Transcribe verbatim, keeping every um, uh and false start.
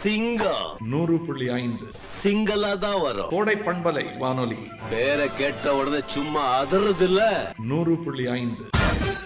சிங்கம் நூறு புள்ளி ஐந்து சிங்களா தான் வரும். கோடை பண்பலை வானொலி பேரை கேட்ட உடனே சும்மா அதறது இல்ல. நூறு புள்ளி ஐந்து